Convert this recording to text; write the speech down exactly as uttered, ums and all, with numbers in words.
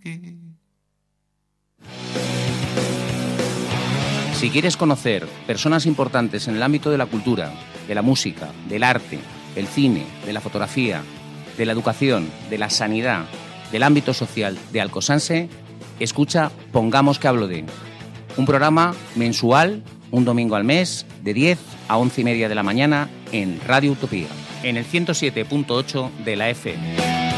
aquí. Si quieres conocer personas importantes en el ámbito de la cultura, de la música, del arte, del cine, de la fotografía, de la educación, de la sanidad, del ámbito social de Alcosanse, escucha Pongamos que hablo de. Un programa mensual, un domingo al mes, de diez a once y media de la mañana en Radio Utopía, en el ciento siete punto ocho de la F M.